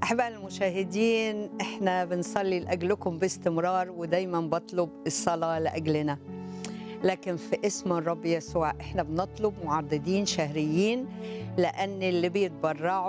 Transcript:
أحباء المشاهدين، إحنا بنصلي لأجلكم باستمرار ودايما بطلب الصلاة لأجلنا. لكن في اسم الرب يسوع إحنا بنطلب معضدين شهريين، لأن اللي بيتبرعوا